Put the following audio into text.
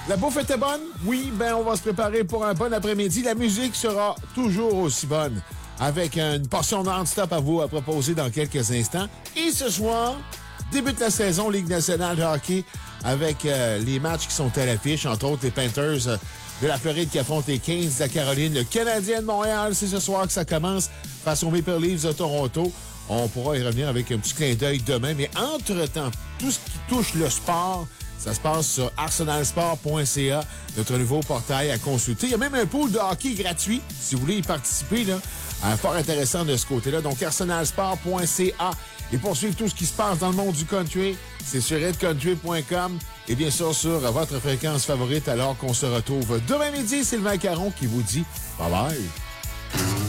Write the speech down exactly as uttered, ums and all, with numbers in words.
La bouffe était bonne? Oui, ben on va se préparer pour un bon après-midi. La musique sera toujours aussi bonne, avec une portion non-stop à vous à proposer dans quelques instants. Et ce soir, débute la saison Ligue nationale de hockey avec euh, les matchs qui sont à l'affiche, entre autres les Panthers euh, de la Floride qui affrontent les Kings de la Caroline. Le Canadien de Montréal, c'est ce soir que ça commence face aux Maple Leafs de Toronto. On pourra y revenir avec un petit clin d'œil demain. Mais entre-temps, tout ce qui touche le sport, ça se passe sur arsenal sport point c a, notre nouveau portail à consulter. Il y a même un pool de hockey gratuit, si vous voulez y participer, là. Euh, fort intéressant de ce côté-là. Donc, arsenal sport point c a. Et pour suivre tout ce qui se passe dans le monde du country, c'est sur red country point com et bien sûr sur votre fréquence favorite alors qu'on se retrouve demain midi. Sylvain Caron qui vous dit bye bye.